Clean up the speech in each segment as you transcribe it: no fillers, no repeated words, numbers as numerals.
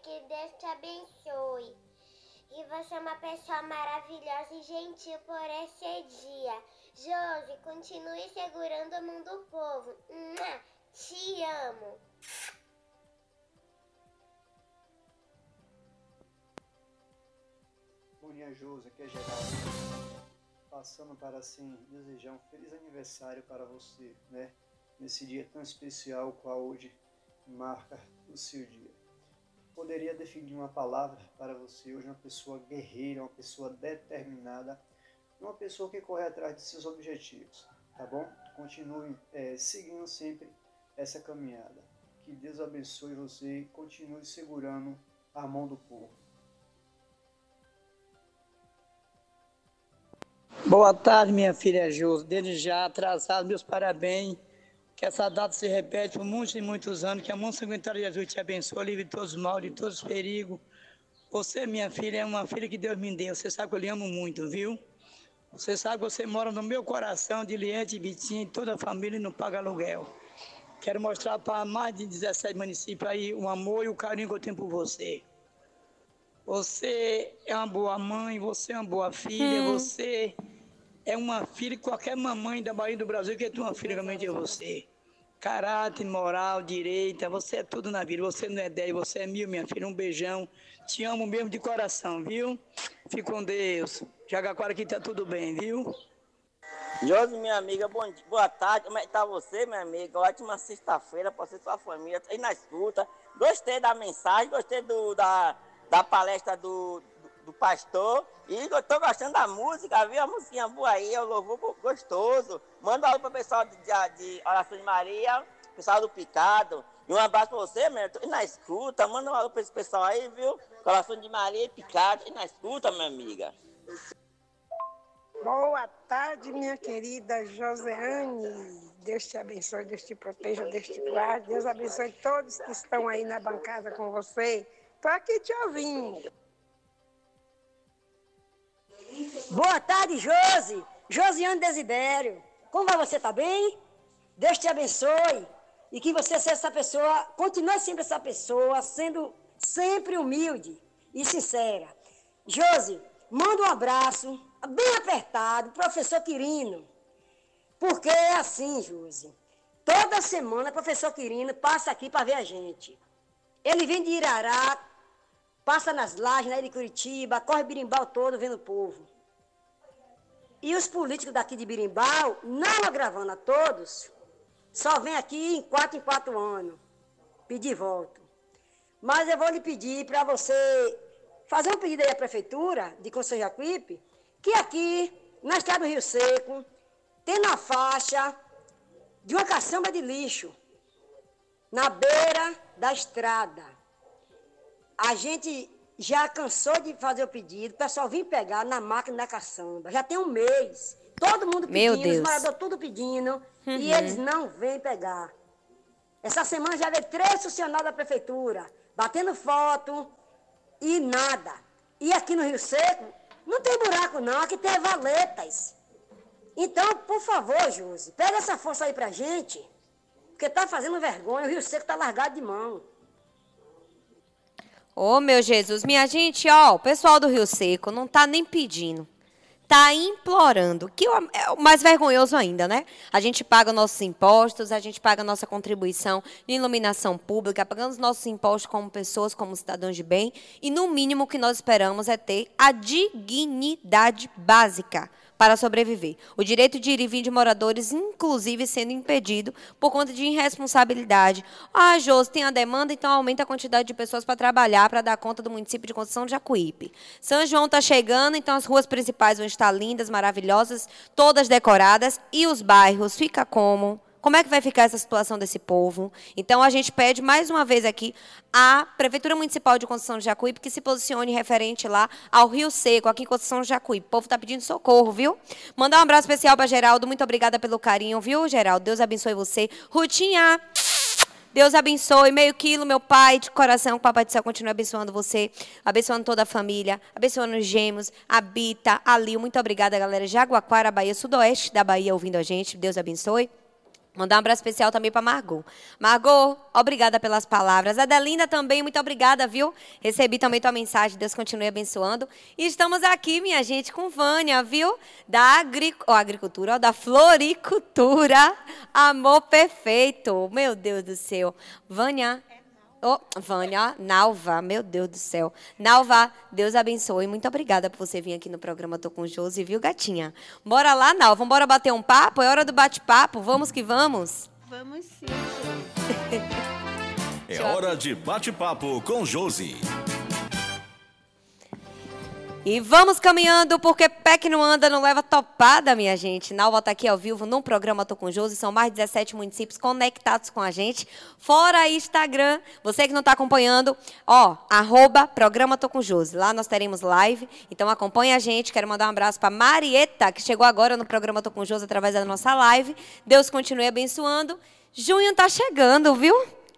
que Deus te abençoe. E você é uma pessoa maravilhosa e gentil por esse dia. Josi, continue segurando a mão do povo. Te amo. Bom dia, Josi, aqui é Geraldo. Passando para, assim, desejar um feliz aniversário para você, né? Nesse dia tão especial, qual hoje marca o seu dia. Poderia definir uma palavra para você hoje, uma pessoa guerreira, uma pessoa determinada, uma pessoa que corre atrás de seus objetivos, tá bom? Continue seguindo sempre essa caminhada. Que Deus abençoe você e continue segurando a mão do povo. Boa tarde, minha filha Josi. Desde já, atrasado, meus parabéns. Que essa data se repete por muitos e muitos anos. Que a mão sanguinária de Jesus te abençoe, livre de todos os males, de todos os perigos. Você, minha filha, é uma filha que Deus me deu. Você sabe que eu lhe amo muito, viu? Você sabe que você mora no meu coração, de Liente, Vitinho, e toda a família e não paga aluguel. Quero mostrar para mais de 17 municípios aí o amor e o carinho que eu tenho por você. Você é uma boa mãe, você é uma boa filha, você é uma filha que qualquer mamãe da Bahia e do Brasil quer ter uma filha como é você. Caráter, moral, direita, você é tudo na vida. Você não é 10, você é 1000, minha filha. Um beijão. Te amo mesmo de coração, viu? Fique com Deus. Jaguaquara aqui tá tudo bem, viu? Josi, minha amiga, boa tarde. Como é que tá você, minha amiga? Ótima sexta-feira para você e sua família. Aí na escuta. Gostei da mensagem, gostei da palestra do pastor. E eu tô gostando da música, viu? A musiquinha boa aí, o louvor gostoso. Manda um alô pro pessoal de Oração de Maria, pessoal do Picado. E um abraço pra você, meu. Tô na escuta. Manda um alô pra esse pessoal aí, viu? Oração de Maria e Picado. E na escuta, minha amiga. Boa tarde, minha querida Joseane. Deus te abençoe, Deus te proteja, Deus te guarde. Deus abençoe todos que estão aí na bancada com você. Estou aqui te ouvindo. Boa tarde, Josi. Josiane Desidério. Como vai você? Tá bem? Deus te abençoe. E que você seja essa pessoa, continue sempre essa pessoa, sendo sempre humilde e sincera. Josi, manda um abraço bem apertado, professor Quirino. Porque é assim, Josi. Toda semana, o professor Quirino passa aqui para ver a gente. Ele vem de Irará, passa nas lajes, na ilha de Curitiba, corre Birimbau todo vendo o povo. E os políticos daqui de Birimbau, não agravando a todos, só vem aqui em 4 anos, pedir voto. Mas eu vou lhe pedir para você fazer um pedido aí à Prefeitura de Conceição Jacuípe, que aqui, na estrada do Rio Seco, tem na faixa de uma caçamba de lixo, na beira da estrada. A gente já cansou de fazer o pedido, o pessoal vem pegar na máquina da caçamba. Já tem um mês. Todo mundo pedindo, os moradores tudo pedindo, e eles não vêm pegar. Essa semana já veio 3 funcionários da prefeitura, batendo foto e nada. E aqui no Rio Seco, não tem buraco não, aqui tem valetas. Então, por favor, Josi, pega essa força aí pra gente, porque tá fazendo vergonha, o Rio Seco tá largado de mão. Ô, meu Jesus, minha gente, ó, o pessoal do Rio Seco não tá nem pedindo, tá implorando, que é o mais vergonhoso ainda, né? A gente paga nossos impostos, a gente paga nossa contribuição de iluminação pública, pagamos nossos impostos como pessoas, como cidadãos de bem, e no mínimo o que nós esperamos é ter a dignidade básica para sobreviver. O direito de ir e vir de moradores, inclusive, sendo impedido por conta de irresponsabilidade. Ah, Josi, tem a demanda, então aumenta a quantidade de pessoas para trabalhar, para dar conta do município de Conceição de Jacuípe. São João está chegando, então as ruas principais vão estar lindas, maravilhosas, todas decoradas. E os bairros, fica como? Como é que vai ficar essa situação desse povo? Então, a gente pede mais uma vez aqui à Prefeitura Municipal de Conceição de Jacuípe que se posicione referente lá ao Rio Seco, aqui em Conceição de Jacuípe. O povo está pedindo socorro, viu? Mandar um abraço especial para Geraldo. Muito obrigada pelo carinho, viu, Geraldo? Deus abençoe você. Rutinha, Deus abençoe. Meio quilo, meu pai, de coração, que o Papai do Céu continue abençoando você, abençoando toda a família, abençoando os gêmeos, a Bita, a Lil. Muito obrigada, galera. Jaguaquara, Bahia, sudoeste da Bahia, ouvindo a gente. Deus abençoe. Mandar um abraço especial também para Margot. Margot, obrigada pelas palavras. Adelinda também, muito obrigada, viu? Recebi também tua mensagem, Deus continue abençoando. E estamos aqui, minha gente, com Vânia, viu? Da agricultura, da floricultura, Amor Perfeito. Meu Deus do céu. Vânia... Vânia, Nalva, meu Deus do céu. Nalva, Deus abençoe. Muito obrigada por você vir aqui no programa Tô com Josi, viu, gatinha? Bora lá, Nalva, bora bater um papo? É hora do bate-papo, vamos que vamos? Vamos sim, Josi. É hora de bate-papo com Josi. E vamos caminhando, porque pé que não anda não leva topada, minha gente. Nalva está aqui ao vivo no programa Tô com Josi. São mais de 17 municípios conectados com a gente. Fora Instagram, você que não está acompanhando, @programa Tô com Josi. Lá nós teremos live, então acompanha a gente. Quero mandar um abraço para Marieta, que chegou agora no programa Tô com Josi através da nossa live. Deus continue abençoando. Junho está chegando, viu?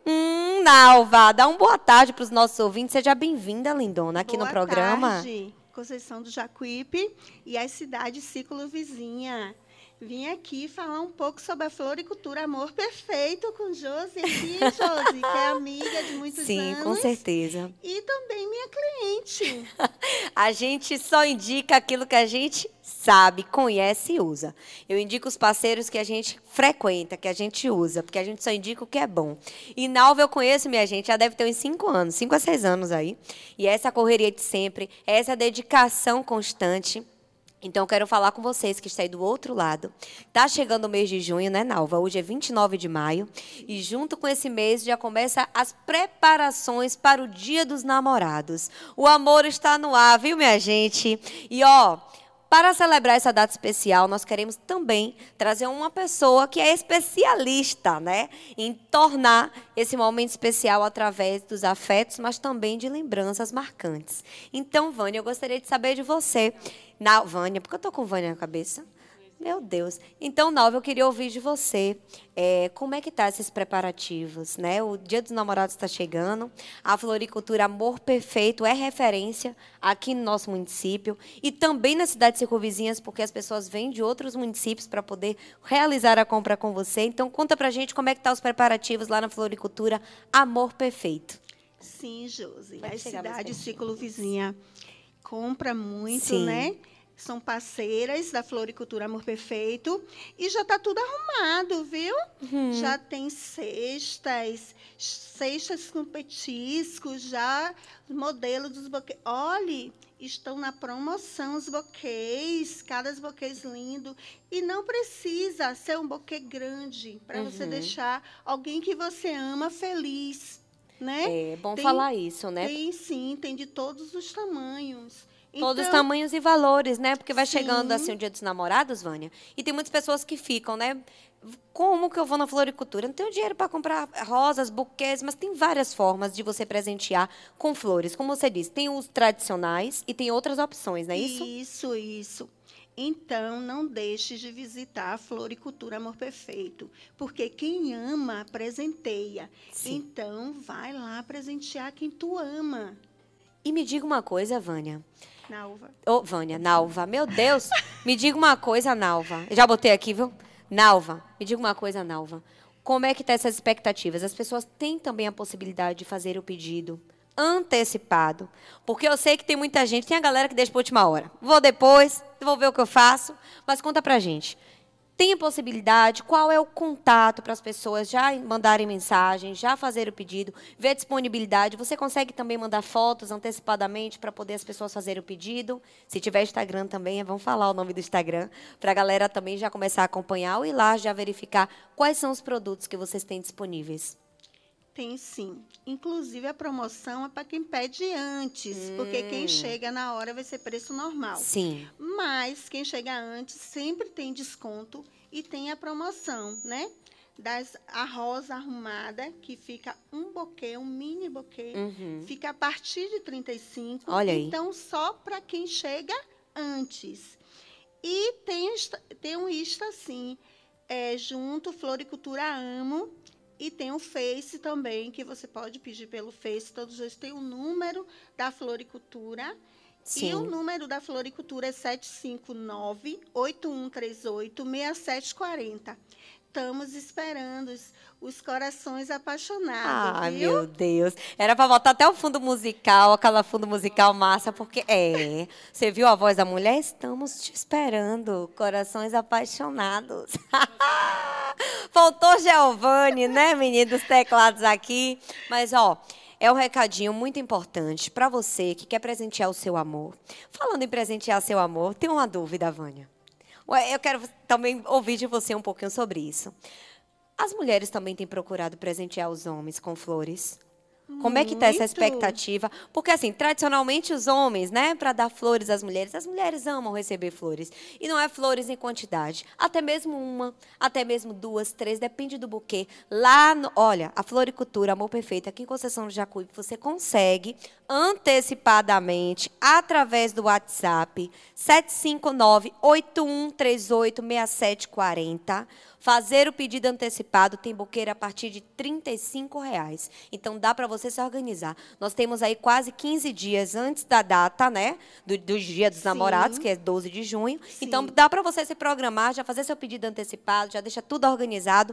Nalva, dá uma boa tarde para os nossos ouvintes. Seja bem-vinda, lindona, aqui no programa. Boa tarde. Conceição do Jacuípe e as cidades ciclo-vizinha. Vim aqui falar um pouco sobre a floricultura Amor Perfeito com Josi aqui, Josi, que é amiga de muitos anos. Sim, com certeza. E também minha cliente. A gente só indica aquilo que a gente sabe, conhece e usa. Eu indico os parceiros que a gente frequenta, que a gente usa, porque a gente só indica o que é bom. E Nalva eu conheço, minha gente, já deve ter uns 5 anos, 5 a 6 anos aí. E essa correria de sempre, essa dedicação constante. Então, eu quero falar com vocês que estão aí do outro lado. Está chegando o mês de junho, né, Nalva? Hoje é 29 de maio. E junto com esse mês já começa as preparações para o Dia dos Namorados. O amor está no ar, viu, minha gente? E, para celebrar essa data especial, nós queremos também trazer uma pessoa que é especialista, né, em tornar esse momento especial através dos afetos, mas também de lembranças marcantes. Então, Vânia, eu gostaria de saber de você. Vânia, porque eu estou com Vânia na cabeça? Meu Deus. Então, Nalva, eu queria ouvir de você. Como é que tá esses preparativos, né? O Dia dos Namorados está chegando. A floricultura Amor Perfeito é referência aqui no nosso município e também nas cidades circunvizinhas, porque as pessoas vêm de outros municípios para poder realizar a compra com você. Então, conta pra gente como é que tá os preparativos lá na floricultura Amor Perfeito. Sim, Josi. A cidade ciclo-vizinha compra muito, né? São parceiras da Floricultura Amor Perfeito e já está tudo arrumado, viu? Já tem cestas com petiscos, já modelo dos buquês. Olhe, estão na promoção os buquês, cada buquês lindo. E não precisa ser um buquê grande para você deixar alguém que você ama feliz, né? É bom falar isso, né? Tem sim, tem de todos os tamanhos. Todos os tamanhos e valores, né? Porque vai chegando assim o Dia dos Namorados, Vânia, e tem muitas pessoas que ficam, né? Como que eu vou na floricultura? Eu não tenho dinheiro para comprar rosas, buquês, mas tem várias formas de você presentear com flores. Como você disse, tem os tradicionais e tem outras opções, não é isso? Isso. Então, não deixe de visitar a Floricultura Amor Perfeito, porque quem ama, presenteia. Sim. Então, vai lá presentear quem tu ama. E me diga uma coisa, Vânia. Nalva. Vânia, Nalva. Meu Deus, me diga uma coisa, Nalva. Eu já botei aqui, viu? Nalva, me diga uma coisa, Nalva. Como é que tá essas expectativas? As pessoas têm também a possibilidade de fazer o pedido antecipado, porque eu sei que tem muita gente, tem a galera que deixa para a última hora. Vou depois, vou ver o que eu faço, mas conta pra gente. Tem a possibilidade? Qual é o contato para as pessoas já mandarem mensagem, já fazer o pedido, ver a disponibilidade? Você consegue também mandar fotos antecipadamente para poder as pessoas fazerem o pedido? Se tiver Instagram também, vamos falar o nome do Instagram, para a galera também já começar a acompanhar ou ir lá já verificar quais são os produtos que vocês têm disponíveis. Tem sim. Inclusive, a promoção é para quem pede antes, porque quem chega na hora vai ser preço normal. Sim. Mas quem chega antes sempre tem desconto e tem a promoção, né? A rosa arrumada, que fica um buquê, um mini buquê, fica a partir de 35. Olha aí. Então, só para quem chega antes. E tem um Insta, assim, junto, Floricultura Amo. E tem o Face também, que você pode pedir pelo Face. Todos eles têm o número da floricultura. Sim. E o número da floricultura é 759-8138-6740. estamos esperando os corações apaixonados, Ah, viu? meu Deus. Era pra botar até o fundo musical, aquela fundo musical massa, porque você viu a voz da mulher? Estamos te esperando, corações apaixonados. Faltou Giovanni, né, menino dos teclados aqui. Mas, ó, é um recadinho muito importante para você que quer presentear o seu amor. Falando em presentear seu amor, tem uma dúvida, Vânia. Eu quero também ouvir de você um pouquinho sobre isso. As mulheres também têm procurado presentear os homens com flores? Como é que está essa Muito. expectativa? Porque, assim, tradicionalmente os homens, né, para dar flores às mulheres, as mulheres amam receber flores. E não é flores em quantidade. Até mesmo uma, até mesmo duas, três, depende do buquê. Olha, a Floricultura Amor Perfeito, aqui em Conceição do Jacuípe, você consegue antecipadamente, através do WhatsApp, 759-8138-6740, fazer o pedido antecipado, tem buquê a partir de R$ 35. Então, dá para você se organizar. Nós temos aí quase 15 dias antes da data, né? Do Dia dos Namorados, que é 12 de junho. Sim. Então, dá para você se programar, já fazer seu pedido antecipado, já deixa tudo organizado.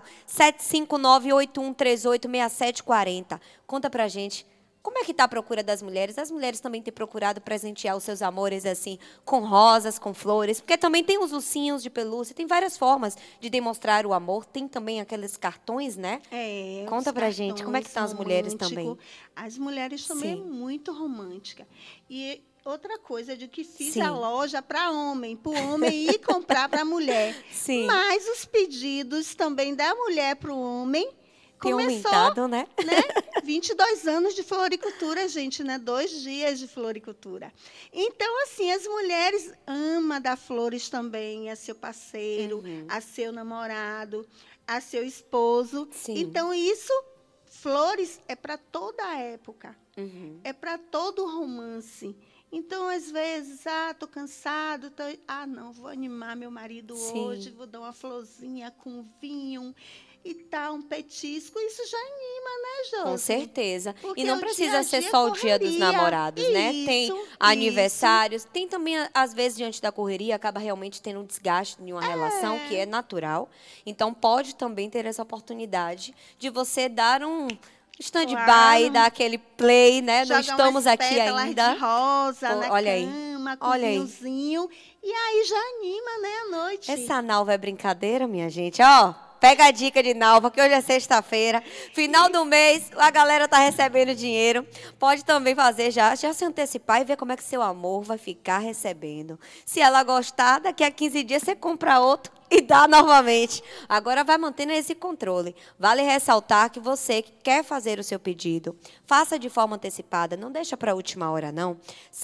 759-8138-6740. Conta pra gente. Como é que está a procura das mulheres? As mulheres também têm procurado presentear os seus amores, assim, com rosas, com flores, porque também tem os ursinhos de pelúcia, tem várias formas de demonstrar o amor. Tem também aqueles cartões, né? Conta pra gente, como é que estão as mulheres também? As mulheres também Sim. é muito romântica. E outra coisa de que fiz Sim. a loja para o homem ir comprar para a mulher. Sim. Mas os pedidos também da mulher para o homem Tem começou, aumentado, né? 22 anos de floricultura, gente, né? 2 dias de floricultura. Então, assim, as mulheres amam dar flores também a seu parceiro, a seu namorado, a seu esposo. Sim. Então, flores é para toda a época. É para todo romance. Então, às vezes, tô cansado, não, vou animar meu marido Sim. hoje, vou dar uma florzinha com vinho e tal, um petisco, isso já anima, né, Josi? Com certeza. Porque E não o precisa dia a ser dia só o dia dos correria. namorados, né? Tem Isso, aniversários, tem também, às vezes, diante da correria, acaba realmente tendo um desgaste em uma relação, que é natural. Então, pode também ter essa oportunidade de você dar um stand-by, Claro. dar aquele play, né? Não Jogar estamos umas aqui pétalas ainda. de rosa Pô, na olha aí. cama, com Olha aí. vinhozinho. E aí já anima, né, à noite. Essa Nalva é brincadeira, minha gente. Ó, pega a dica de Nalva, que hoje é sexta-feira. Final do mês, a galera tá recebendo dinheiro. Pode também fazer já se antecipar e ver como é que seu amor vai ficar recebendo. Se ela gostar, daqui a 15 dias você compra outro e dá novamente. Agora vai mantendo esse controle. Vale ressaltar que você que quer fazer o seu pedido, faça de forma antecipada, não deixa para a última hora, não.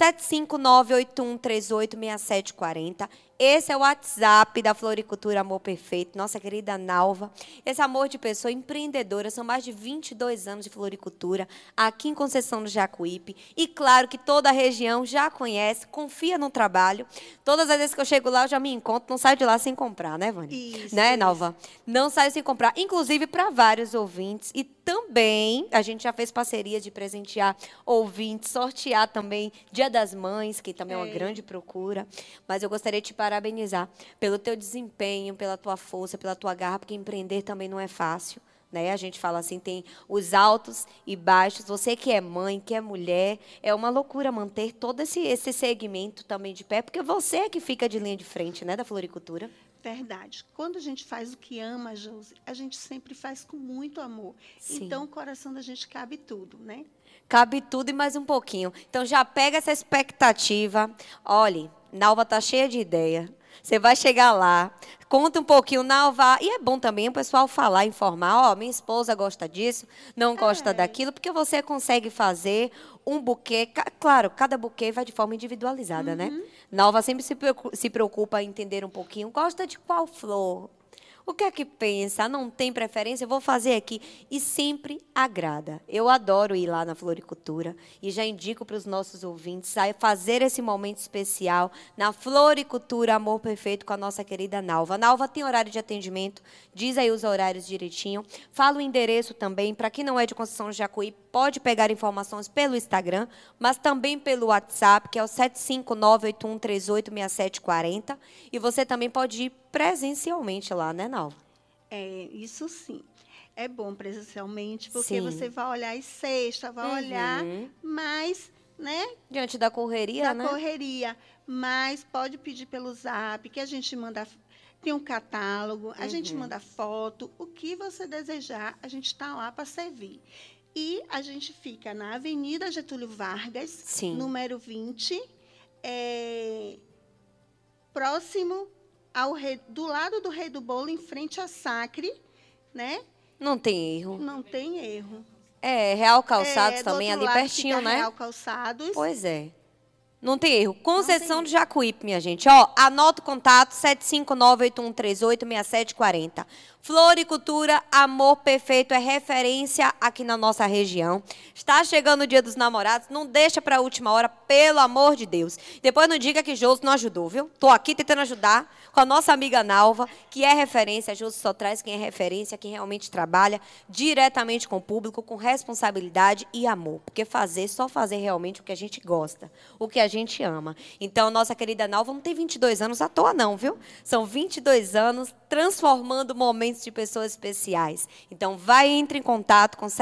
759-8138-6740. Esse é o WhatsApp da Floricultura Amor Perfeito, nossa querida Nalva. Esse amor de pessoa empreendedora, são mais de 22 anos de floricultura aqui em Conceição do Jacuípe. E claro que toda a região já conhece, confia no trabalho. Todas as vezes que eu chego lá, eu já me encontro, não saio de lá sem comprar, né, Vânia? Isso, Né, isso. Nalva? Não saio sem comprar, inclusive para vários ouvintes. E também, a gente já fez parceria de presentear ouvintes, sortear também Dia das Mães, que também é uma grande procura. Mas eu gostaria de te parabenizar pelo teu desempenho, pela tua força, pela tua garra, porque empreender também não é fácil. Né? A gente fala assim, tem os altos e baixos. Você que é mãe, que é mulher, é uma loucura manter todo esse segmento também de pé, porque você é que fica de linha de frente, né, da floricultura. Verdade. Quando a gente faz o que ama, Josi, a gente sempre faz com muito amor. Sim. Então, o coração da gente cabe tudo, né? Cabe tudo e mais um pouquinho. Então, já pega essa expectativa. Olhe, Nalva tá cheia de ideia. Você vai chegar lá, conta um pouquinho, Nalva. E é bom também o pessoal falar, informar. Minha esposa gosta disso, não gosta daquilo, porque você consegue fazer um buquê. Claro, cada buquê vai de forma individualizada, né? Nalva sempre se preocupa em entender um pouquinho. Gosta de qual flor? O que é que pensa? Não tem preferência? Eu vou fazer aqui. E sempre agrada. Eu adoro ir lá na floricultura e já indico para os nossos ouvintes a fazer esse momento especial na Floricultura Amor Perfeito com a nossa querida Nalva. Nalva tem horário de atendimento, diz aí os horários direitinho. Fala o endereço também. Para quem não é de Conceição do Jacuípe, pode pegar informações pelo Instagram, mas também pelo WhatsApp, que é o 759-8138-6740. E você também pode ir presencialmente lá, né, Nalva? Isso sim. É bom presencialmente, porque Sim. você vai olhar em cesta, vai olhar mais, né? Diante da correria, né? Da correria. Mas pode pedir pelo Zap, que a gente manda. Tem um catálogo, a gente manda foto. O que você desejar, a gente está lá para servir. E a gente fica na Avenida Getúlio Vargas, Sim. número 20, próximo do lado do Rei do Bolo, em frente à Sacre, né? Não tem erro. Não tem erro. Real Calçados Do também, outro ali lado pertinho, fica né? Real Calçados. Pois é. Não tem erro. Conceição do Jacuípe, minha gente. Ó, anota o contato, 759-8138-6740. Floricultura, amor perfeito, é referência aqui na nossa região. Está chegando o Dia dos Namorados, não deixa para a última hora, pelo amor de Deus. Depois não diga que Josi não ajudou, viu? Tô aqui tentando ajudar com a nossa amiga Nalva, que é referência. A Josi só traz quem é referência, quem realmente trabalha diretamente com o público, com responsabilidade e amor. Porque só fazer realmente o que a gente gosta, o que a gente ama. Então, nossa querida Nalva não tem 22 anos à toa não, viu? São 22 anos transformando momentos de pessoas especiais. Então, entre em contato com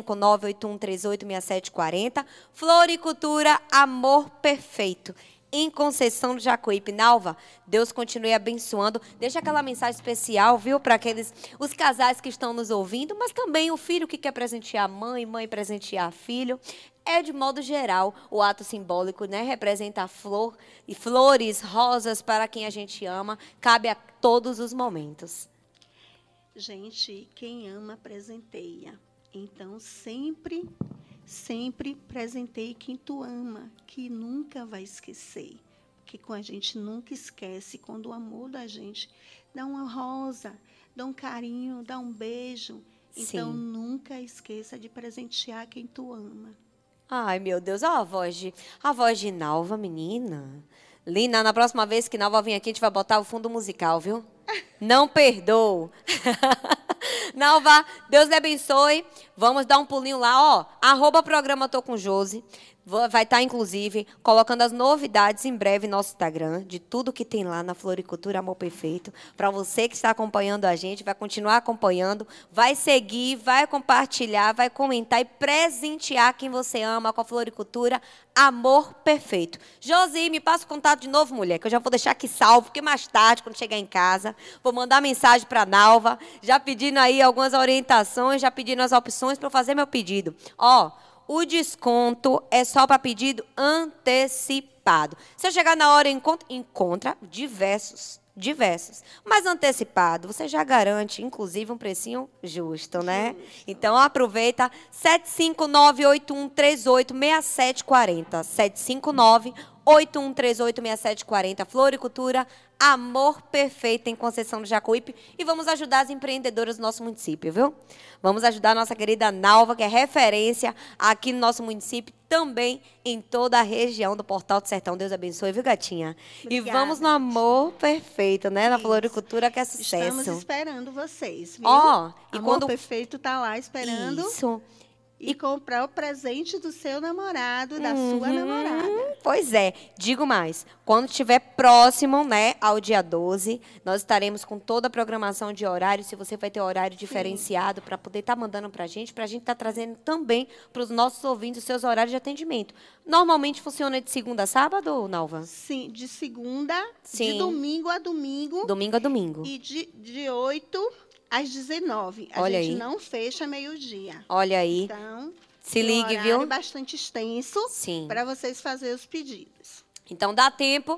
759-8138-6740. Floricultura, amor perfeito. Em Conceição do Jacuípe. Nalva, Deus continue abençoando. Deixa aquela mensagem especial, viu, para os casais que estão nos ouvindo, mas também o filho que quer presentear a mãe, mãe presentear filho. De modo geral, o ato simbólico, né, representa a flor e flores, rosas para quem a gente ama. Cabe a todos os momentos. Gente, quem ama, presenteia. Então, sempre presenteie quem tu ama, que nunca vai esquecer. Porque a gente nunca esquece quando o amor da gente dá uma rosa, dá um carinho, dá um beijo. Então, nunca esqueça de presentear quem tu ama. Ai, meu Deus, ó a voz de Nalva, menina. Lina, na próxima vez que Nalva vir aqui, a gente vai botar o fundo musical, viu? Não perdoo. Nalva, Deus lhe abençoe. Vamos dar um pulinho lá, ó. @programa Tô com Josi. Vai estar, inclusive, colocando as novidades em breve no nosso Instagram, de tudo que tem lá na Floricultura Amor Perfeito. Para você que está acompanhando a gente, vai continuar acompanhando, vai seguir, vai compartilhar, vai comentar e presentear quem você ama com a Floricultura Amor Perfeito. Josi, me passa o contato de novo, mulher, que eu já vou deixar aqui salvo, porque mais tarde, quando chegar em casa, vou mandar mensagem para a Nalva, já pedindo aí algumas orientações, já pedindo as opções para eu fazer meu pedido. O desconto é só para pedido antecipado. Se eu chegar na hora e encontra diversos. Mas antecipado, você já garante, inclusive, um precinho justo, né? Então, aproveita, 759-8138-6740. 759-8138-6740. Floricultura, amor perfeito em Conceição do Jacuípe. E vamos ajudar as empreendedoras do nosso município, viu? Vamos ajudar a nossa querida Nalva, que é referência aqui no nosso município, também em toda a região do Portal do Sertão. Deus abençoe, viu, gatinha? Obrigada, e vamos no amor perfeito, né? Na Floricultura, que é sucesso. Estamos esperando vocês, viu? E Amor quando Perfeito está lá esperando. Isso. E comprar o presente do seu namorado, da sua namorada. Pois é. Digo mais. Quando estiver próximo, né, ao dia 12, nós estaremos com toda a programação de horário. Se você vai ter horário diferenciado para poder estar mandando para a gente estar trazendo também para os nossos ouvintes os seus horários de atendimento. Normalmente funciona de segunda a sábado, Nalva? Sim, de segunda, de domingo a domingo. Domingo a domingo. E de 8 às 19. A Olha gente aí. não fecha meio-dia. Olha aí. Então, se ligue, um viu? horário bastante extenso para vocês fazerem os pedidos. Então, dá tempo.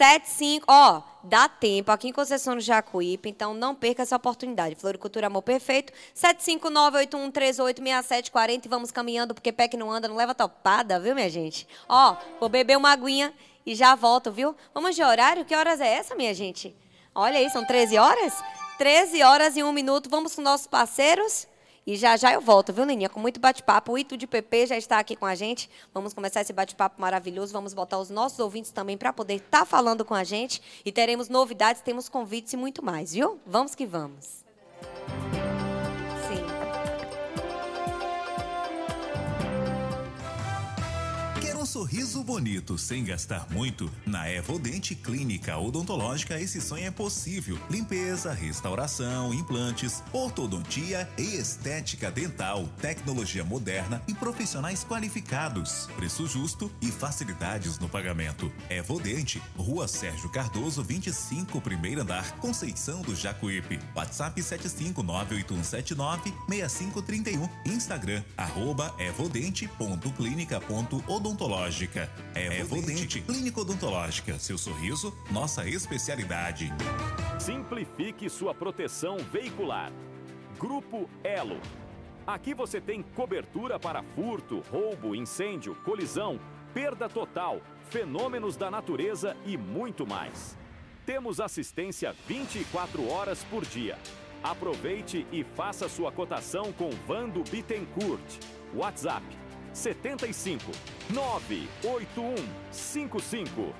Dá tempo aqui em Conceição do Jacuípe. Então, não perca essa oportunidade. Floricultura Amor Perfeito. 759-8138-6740. E vamos caminhando, porque pé que não anda, não leva topada, viu, minha gente? Vou beber uma aguinha e já volto, viu? Vamos de horário? Que horas é essa, minha gente? Olha aí, são 13 horas? 13 horas e 1 minuto. Vamos com nossos parceiros. E já eu volto, viu, Nininha? Com muito bate-papo. O Itu de PP já está aqui com a gente. Vamos começar esse bate-papo maravilhoso. Vamos botar os nossos ouvintes também para poder estar falando com a gente. E teremos novidades, temos convites e muito mais, viu? Vamos que vamos. sorriso bonito sem gastar muito? Na Evodente Clínica Odontológica esse sonho é possível. Limpeza, restauração, implantes, ortodontia e estética dental, tecnologia moderna e profissionais qualificados. Preço justo e facilidades no pagamento. Evodente, Rua Sérgio Cardoso 25, primeiro andar, Conceição do Jacuípe. WhatsApp 75981796531. Instagram @evodente.clinica.odontológica. Evodente Clínica Odontológica. Seu sorriso, nossa especialidade. Simplifique sua proteção veicular. Grupo Elo. Aqui você tem cobertura para furto, roubo, incêndio, colisão, perda total, fenômenos da natureza e muito mais. Temos assistência 24 horas por dia. Aproveite e faça sua cotação com Vando Bittencourt. WhatsApp 75 981 55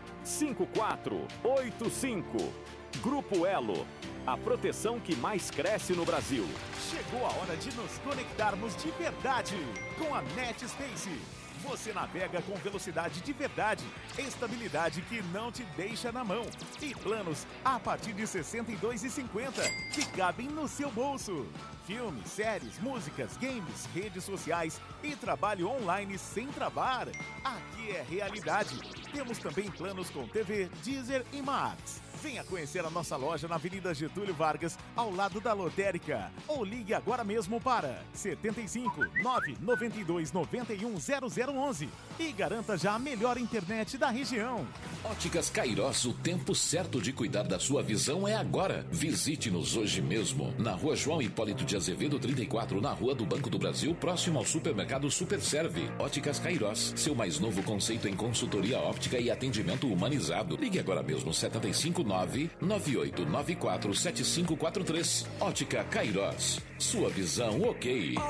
5485. Grupo Elo, a proteção que mais cresce no Brasil. Chegou a hora de nos conectarmos de verdade com a NetSpace. Você navega com velocidade de verdade, estabilidade que não te deixa na mão e planos a partir de R$ 62,50 que cabem no seu bolso. Filmes, séries, músicas, games, redes sociais e trabalho online sem travar. Aqui é realidade. Temos também planos com TV, Deezer e Max. Venha conhecer a nossa loja na Avenida Getúlio Vargas, ao lado da Lotérica. Ou ligue agora mesmo para 75 992 91 0011 e garanta já a melhor internet da região. Óticas Cairós, o tempo certo de cuidar da sua visão é agora. Visite-nos hoje mesmo, na Rua João Hipólito de Azevedo 34, na Rua do Banco do Brasil, próximo ao supermercado Superserve. Óticas Cairós, seu mais novo conceito em consultoria óptica e atendimento humanizado. Ligue agora mesmo 759-9894-7543. Ótica Cairós, sua visão ok.